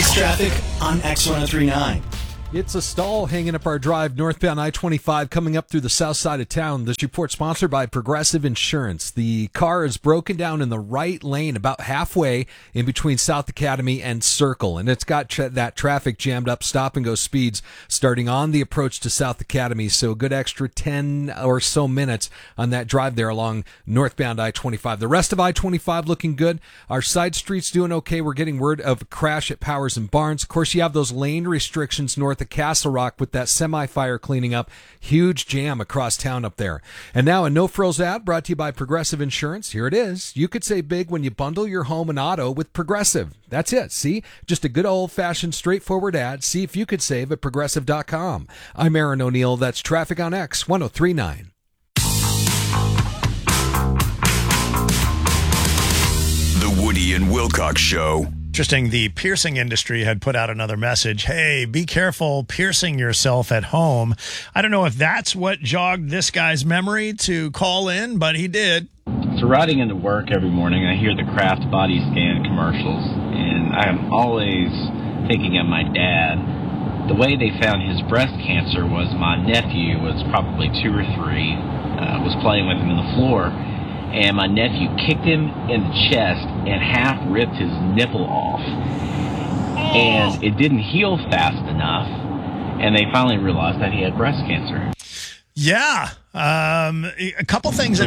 Next traffic on X1039. It's a stall hanging up our drive northbound I-25 coming up through the south side of town. This report sponsored by Progressive Insurance. The car is broken down in the right lane about halfway in between South Academy and Circle, and it's got that traffic jammed up stop-and-go speeds starting on the approach to South Academy, so a good extra 10 or so minutes on that drive there along northbound I-25. The rest of I-25 looking good. Our side streets doing okay. We're getting word of a crash at Powers and Barnes. Of course, you have those lane restrictions north of Castle Rock with that semi-fire cleaning up. Huge jam across town up there. And now a no-frills ad brought to you by Progressive Insurance. Here it is. You could save big when you bundle your home and auto with Progressive. That's it. See? Just a good old-fashioned straightforward ad. See if you could save at Progressive.com. I'm Aaron O'Neill. That's Traffic on X 1039. The Woody and Wilcox Show. Interesting, the piercing industry had put out another message. Hey, be careful piercing yourself at home. I don't know if that's what jogged this guy's memory to call in, but he did. So riding into work every morning, I hear the Kraft body scan commercials, and I am always thinking of my dad. The way they found his breast cancer was my nephew was probably 2 or 3, was playing with him on the floor, and my nephew kicked him in the chest and half ripped his nipple off. And it didn't heal fast enough, and they finally realized that he had breast cancer. Yeah. A couple things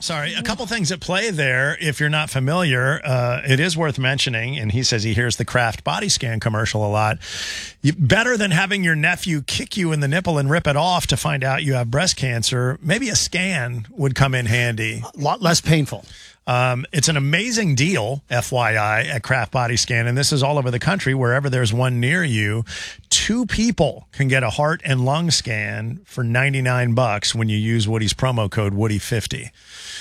a couple things at play there. If you're not familiar, it is worth mentioning. And he says he hears the Kraft body scan commercial a lot. Better than having your nephew kick you in the nipple and rip it off to find out you have breast cancer, maybe a scan would come in handy. A lot less painful. It's an amazing deal, FYI, at Kraft Body Scan, and this is all over the country. Wherever there's one near you, 2 people can get a heart and lung scan for $99 when you use Woody's promo code Woody50.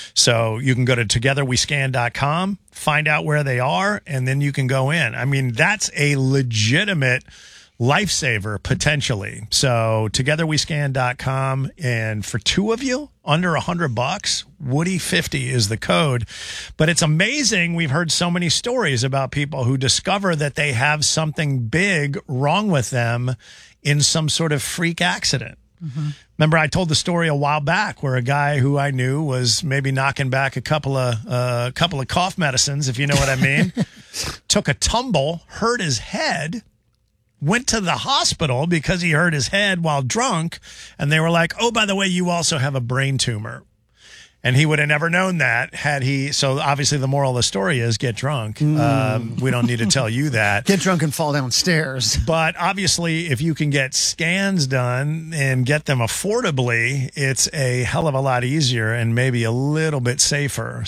So you can go to togetherwescan.com, find out where they are, and then you can go in. I mean, that's a legitimate lifesaver potentially. So togetherwescan.com, and for 2 of you under $100, Woody50 is the code. But it's amazing. We've heard so many stories about people who discover that they have something big wrong with them in some sort of freak accident. Mm-hmm. Remember, I told the story a while back where a guy who I knew was maybe knocking back a couple of cough medicines, if you know what I mean, took a tumble, hurt his head, went to the hospital because he hurt his head while drunk, and they were like, oh, by the way, you also have a brain tumor. And he would have never known that had he. So obviously the moral of the story is get drunk. We don't need to tell you that. Get drunk and fall downstairs. But obviously if you can get scans done and get them affordably, it's a hell of a lot easier and maybe a little bit safer.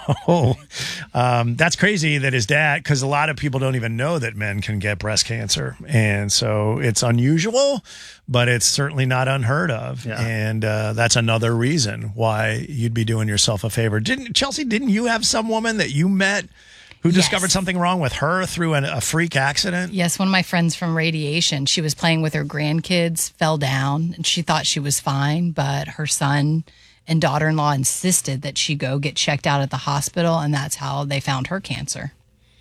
So that's crazy that his dad, because a lot of people don't even know that men can get breast cancer. And so it's unusual, but it's certainly not unheard of. Yeah. And that's another reason why you'd be doing yourself a favor. Chelsea, didn't you have some woman that you met who discovered something wrong with her through a freak accident? Yes, one of my friends from radiation. She was playing with her grandkids, fell down, and she thought she was fine, but her son and daughter-in-law insisted that she go get checked out at the hospital, and that's how they found her cancer.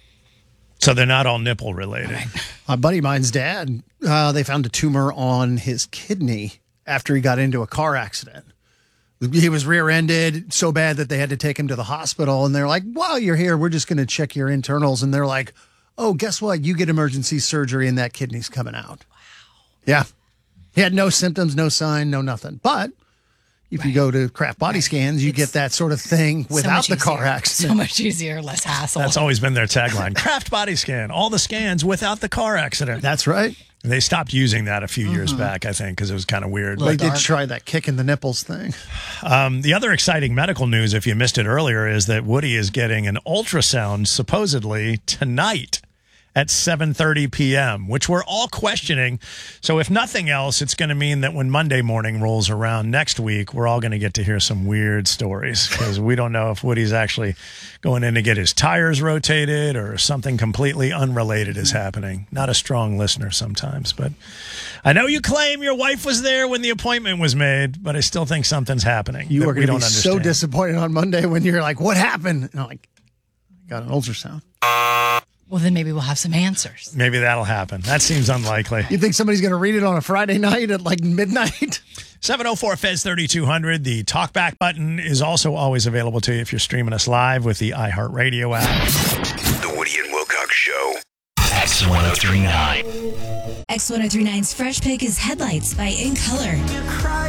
So they're not all nipple related. Right. A buddy of mine's dad, they found a tumor on his kidney after he got into a car accident. He was rear-ended so bad that they had to take him to the hospital, and they're like, while you're here, we're just going to check your internals. And they're like, oh, guess what? You get emergency surgery and that kidney's coming out. Wow. Yeah. He had no symptoms, no sign, no nothing. But if you go to Kraft Body Scans, you get that sort of thing without the car accident. So much easier, less hassle. That's always been their tagline. Kraft Body Scan, all the scans without the car accident. That's right. They stopped using that a few years back, I think, because it was kind of weird. They did try that kick in the nipples thing. The other exciting medical news, if you missed it earlier, is that Woody is getting an ultrasound supposedly tonight at 7:30 p.m., which we're all questioning. So if nothing else, it's going to mean that when Monday morning rolls around next week, we're all going to get to hear some weird stories because we don't know if Woody's actually going in to get his tires rotated or something completely unrelated is happening. Not a strong listener sometimes, but I know you claim your wife was there when the appointment was made, but I still think something's happening. You are going to be so disappointed on Monday when you're like, what happened? And I'm like, got an ultrasound. Well, then maybe we'll have some answers. Maybe that'll happen. That seems unlikely. You think somebody's going to read it on a Friday night at like midnight? 704-FEZ-3200. The talkback button is also always available to you if you're streaming us live with the iHeartRadio app. The Woody and Wilcox Show. X1039. X1039's Fresh Pick is Headlights by In Color.